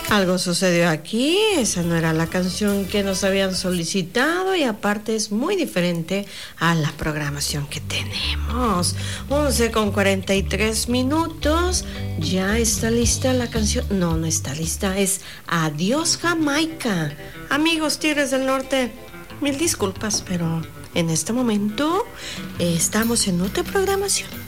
Algo sucedió aquí, esa no era la canción que nos habían solicitado y aparte es muy diferente a la programación que tenemos. 11:43, ya está lista la canción. No, no está lista, es Adiós Jamaica. Amigos Tigres del Norte, mil disculpas, pero en este momento estamos en otra programación.